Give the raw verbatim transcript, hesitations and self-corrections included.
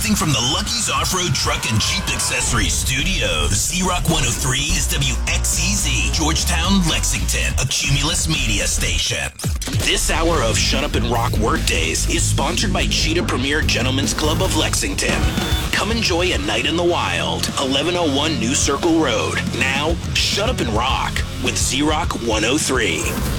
Broadcasting from the Lucky's Off-Road Truck and Jeep Accessories Studios. Z-Rock one oh three is W X C Z, Georgetown, Lexington, a Cumulus media station. This hour of Shut Up and Rock Workdays is sponsored by Cheetah Premier Gentlemen's Club of Lexington. Come enjoy a night in the wild. eleven oh one New Circle Road. Now, shut up and rock with Z-Rock one oh three.